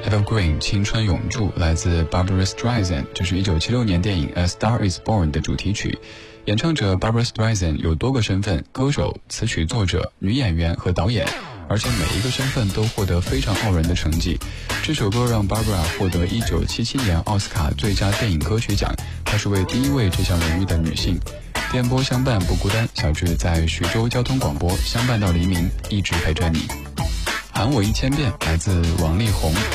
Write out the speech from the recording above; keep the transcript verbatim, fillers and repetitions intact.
Evergreen 青春永驻来自 Barbra Streisand， 这是一九七六年电影 A Star Is Born 的主题曲。演唱者 Barbra Streisand 有多个身份，歌手、词曲作者、女演员和导演，而且每一个身份都获得非常傲人的成绩。这首歌让 Barbra 获得一九七七年奥斯卡最佳电影歌曲奖，她是为第一位这项荣誉的女性。电波相伴不孤单，小智在徐州交通广播相伴到黎明，一直陪着你。喊我一千遍，来自王力宏。